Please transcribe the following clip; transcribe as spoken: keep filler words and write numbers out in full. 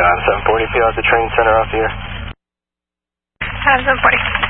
seven forty, P O at the training center off the air. seven forty.